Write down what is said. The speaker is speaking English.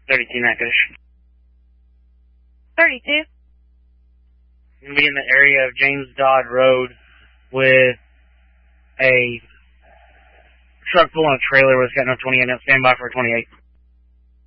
32 Natchitoches. 32. We'll be in the area of James Dodd Road with a truck pulling a trailer with got no 28 out. Stand by for a 28.